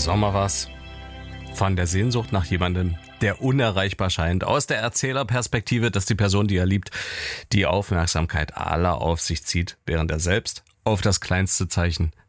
Sommer was. Von der Sehnsucht nach jemandem, der unerreichbar scheint. Aus der Erzählerperspektive, dass die Person, die er liebt, die Aufmerksamkeit aller auf sich zieht, während er selbst auf das kleinste Zeichen